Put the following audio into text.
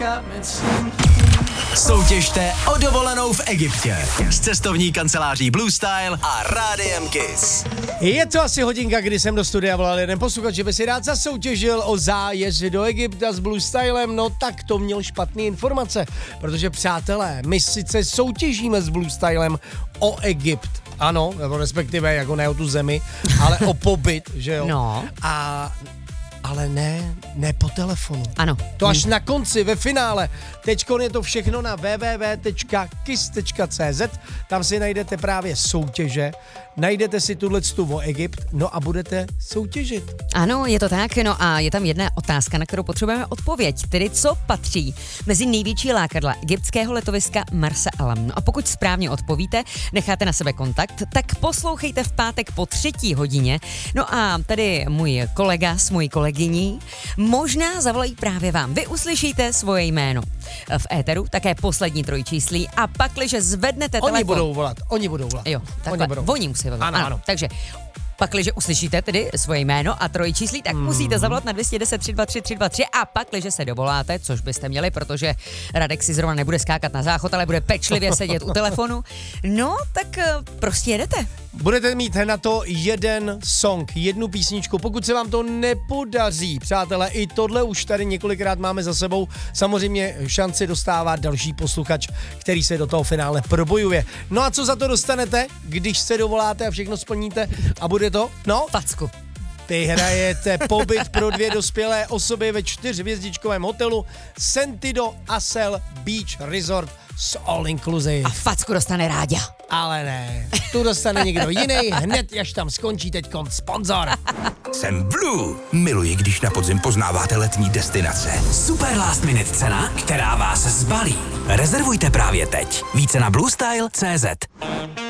Soutěžte o dovolenou v Egyptě s cestovní kanceláří Blue Style a Rádiem Kiss. Je to asi hodinka, kdy jsem do studia volal jeden posluchač, že by si rád zasoutěžil o zájezd do Egypta s Blue Stylem, no tak to měl špatné informace, protože přátelé, my sice soutěžíme s Blue Stylem o Egypt, ano, nebo respektive jako ne o tu zemi, ale o pobyt, že jo? No. Ale ne po telefonu. Ano. To až na konci, ve finále. Teďkon je to všechno na www.kiss.cz, tam si najdete právě soutěže, najdete si tuto o Egypt, no a budete soutěžit. Ano, je to tak, no a je tam jedna otázka, na kterou potřebujeme odpověď, tedy co patří mezi největší lákadla egyptského letoviska Marsa Alam. No a pokud správně odpovíte, necháte na sebe kontakt, tak poslouchejte v pátek po 3. hodině. No a tady můj kolega s mojí kolegyní možná zavolají právě vám. Vy uslyšíte svoje jméno v éteru, také poslední trojčíslí a pakliže zvednete telefon. Oni budou volat. Jo, takhle, oni musí volat. Ano. Takže pakliže uslyšíte tedy svoje jméno a trojčíslí, tak musíte zavolat na 210 323 323 a pakliže se dovoláte, což byste měli, protože Radek si zrovna nebude skákat na záchod, ale bude pečlivě sedět u telefonu, no tak prostě jedete. Budete mít na to jeden song, jednu písničku. Pokud se vám to nepodaří, přátelé, i tohle už tady několikrát máme za sebou, samozřejmě šanci dostává další posluchač, který se do toho finále probojuje. No a co za to dostanete, když se dovoláte a všechno splníte a bude to? No? Facku. Vyhrajete pobyt pro 2 dospělé osoby ve 4hvězdičkovém hotelu Sentido Asel Beach Resort s all inclusive. A facku dostane Ráďa. Ale ne, tu dostane někdo jiný, hned až tam skončí teďkon sponzor. Jsem Blue. Miluji, když na podzim poznáváte letní destinace. Super last minute cena, která vás zbalí. Rezervujte právě teď. Více na bluestyle.cz.